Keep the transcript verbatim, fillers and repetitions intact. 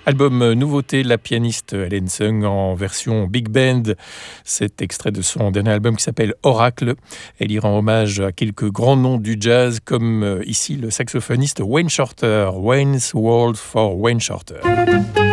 Album nouveauté de la pianiste Helen Sung en version big band. Cet extrait de son dernier album qui s'appelle Oracle. Elle y rend hommage à quelques grands noms du jazz comme ici le saxophoniste Wayne Shorter. Wayne's World for Wayne Shorter.